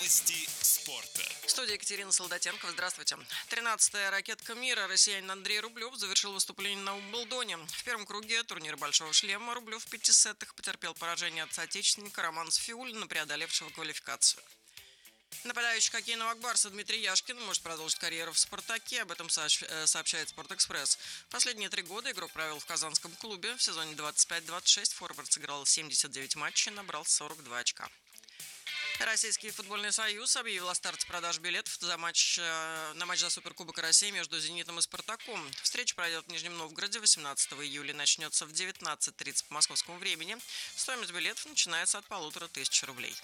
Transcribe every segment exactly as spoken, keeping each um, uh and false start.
Новости спорта. В студии Екатерина Солдатенкова. Здравствуйте. тринадцатая ракетка мира россиянин Андрей Рублев завершил выступление на Уимблдоне. В первом круге турнира «Большого шлема» Рублев в пяти сетах потерпел поражение от соотечественника Романа Сафиуллина, преодолевшего квалификацию. Нападающий хоккейного Акбарса Дмитрий Яшкин может продолжить карьеру в «Спартаке», об этом сообщает «Спортэкспресс». Последние три года игрок провел в казанском клубе. В сезоне двадцать пять двадцать шесть форвард сыграл семьдесят девять матчей и набрал сорок два очка. Российский футбольный союз объявил о старте продаж билетов за матч, на матч за Суперкубок России между «Зенитом» и «Спартаком». Встреча пройдет в Нижнем Новгороде восемнадцатого июля, начнется в девятнадцать тридцать по московскому времени. Стоимость билетов начинается от полутора тысяч рублей.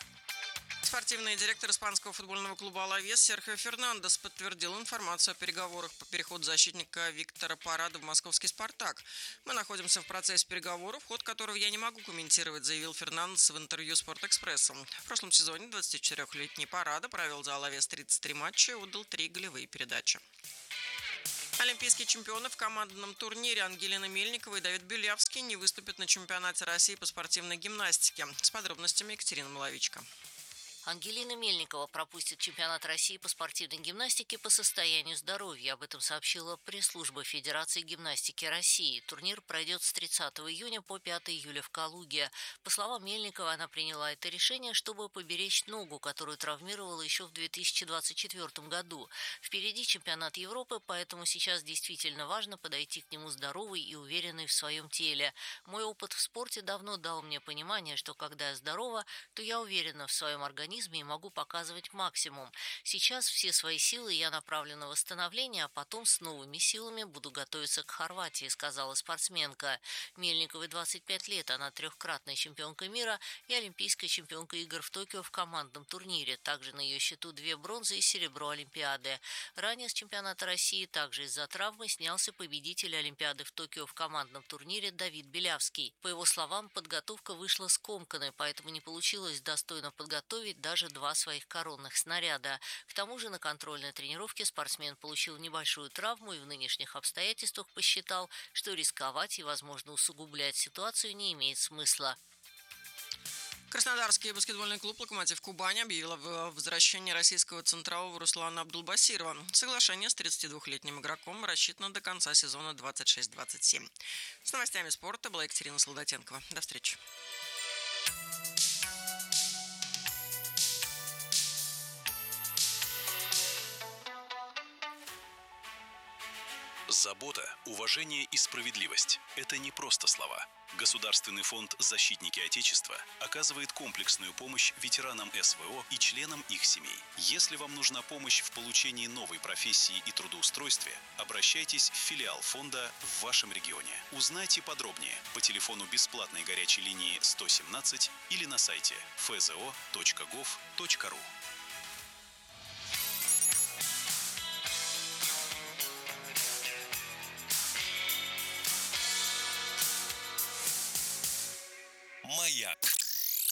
Спортивный директор испанского футбольного клуба «Алавес» Серхио Фернандес подтвердил информацию о переговорах по переходу защитника Виктора Парада в московский «Спартак». «Мы находимся в процессе переговоров, ход которого я не могу комментировать», заявил Фернандес в интервью «Спортэкспрессу». В прошлом сезоне двадцатичетырёхлетний Парада провел за «Алавес» тридцать три матча и отдал три голевые передачи. Олимпийские чемпионы в командном турнире Ангелина Мельникова и Давид Белявский не выступят на чемпионате России по спортивной гимнастике. С подробностями Екатерина Маловичка. Ангелина Мельникова пропустит чемпионат России по спортивной гимнастике по состоянию здоровья. Об этом сообщила пресс-служба Федерации гимнастики России. Турнир пройдет с тридцатого июня по пятого июля в Калуге. По словам Мельниковой, она приняла это решение, чтобы поберечь ногу, которую травмировала еще в две тысячи двадцать четвёртом году. Впереди чемпионат Европы, поэтому сейчас действительно важно подойти к нему здоровой и уверенной в своем теле. Мой опыт в спорте давно дал мне понимание, что когда я здорова, то я уверена в своем организме и могу показывать максимум. Сейчас все свои силы я направлю на восстановление, а потом с новыми силами буду готовиться к Хорватии, сказала спортсменка. Мельниковой двадцать пять лет, она трехкратная чемпионка мира и олимпийская чемпионка игр в Токио в командном турнире. Также на ее счету две бронзы и серебро Олимпиады. Ранее с чемпионата России также из-за травмы снялся победитель Олимпиады в Токио в командном турнире Давид Белявский. По его словам, подготовка вышла скомканной, поэтому не получилось достойно подготовить даже два своих коронных снаряда. К тому же на контрольной тренировке спортсмен получил небольшую травму и в нынешних обстоятельствах посчитал, что рисковать и, возможно, усугублять ситуацию не имеет смысла. Краснодарский баскетбольный клуб «Локомотив Кубань» объявил о возвращении российского центрового Руслана Абдулбасирова. Соглашение с тридцатидвухлетним игроком рассчитано до конца сезона двадцать шесть двадцать семь. С новостями спорта была Екатерина Солдатенкова. До встречи. Забота, уважение и справедливость – это не просто слова. Государственный фонд «Защитники Отечества» оказывает комплексную помощь ветеранам эс вэ о и членам их семей. Если вам нужна помощь в получении новой профессии и трудоустройстве, обращайтесь в филиал фонда в вашем регионе. Узнайте подробнее по телефону бесплатной горячей линии сто семнадцать или на сайте эф зэ о точка гов точка ру. Маяк.